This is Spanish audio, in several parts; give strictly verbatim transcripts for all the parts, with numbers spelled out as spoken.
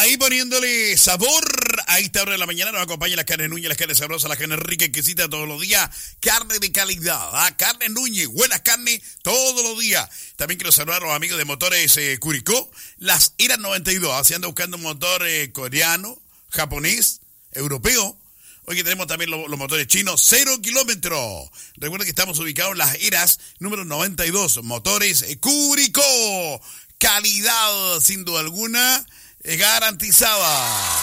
Ahí poniéndole sabor a esta hora de la mañana nos acompaña las carnes Núñez, las carnes sabrosas, las carnes ricas, exquisitas todos los días. Carne de calidad, ¿ah? Carne Núñez, buenas carnes todos los días. También quiero saludar a los amigos de Motores eh, Curicó. Las Iras noventa y dos, ¿ah? Se anda buscando un motor eh, coreano, japonés, europeo. Hoy que tenemos también los, los motores chinos, cero kilómetros. Recuerden que estamos ubicados en las Iras número noventa y dos, Motores eh, Curicó. Calidad, sin duda alguna, eh, garantizada.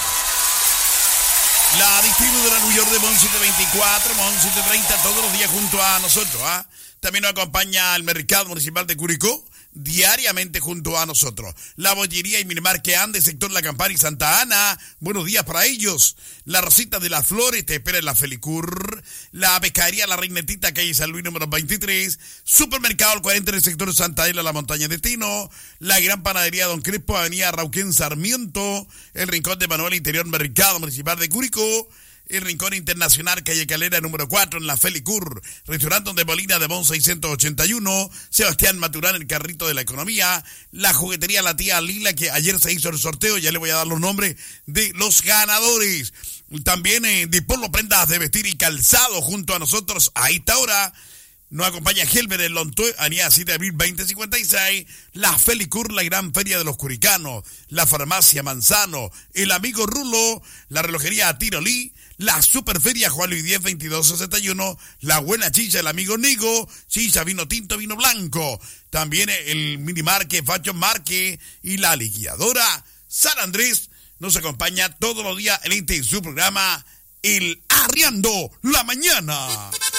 La distribuidora New York de Mon setecientos veinticuatro, Mon setecientos treinta, todos los días junto a nosotros. ¿ah? También nos acompaña el Mercado Municipal de Curicó, diariamente junto a nosotros. La Bollería y Minimar que anda, sector La Campana y Santa Ana, buenos días para ellos. La Rosita de las Flores te espera en la Felicur. La Pescadería La Reinetita, calle San Luis número veintitrés. Supermercado El cuarenta en el sector Santa Isla, La Montaña de Tino. La Gran Panadería Don Crespo, avenida Rauquén Sarmiento. El Rincón de Manuel Interior, Mercado Municipal de Curicó. El Rincón Internacional, calle Calera, número cuatro, en la Felicur. Restaurante Donde Molina de Mon seiscientos ochenta y uno. Sebastián Maturán, el carrito de la economía. La juguetería La Tía Lila, que ayer se hizo el sorteo. Ya le voy a dar los nombres de los ganadores. También eh, de Polo Prendas de Vestir y Calzado junto a nosotros a esta hora. Nos acompaña Helber el Lontoy, avenida siete de abril veinte cincuenta y seis, la Felicur, la gran feria de los curicanos, la farmacia Manzano, el amigo Rulo, la relojería Tirolí, la superferia Juan Luis diez veintidós sesenta y uno, la buena chicha, el amigo Nigo, chicha, vino tinto, vino blanco, también el minimarque Facho Marque y la liquidadora San Andrés nos acompaña todos los días en este su programa, El Arriando la Mañana.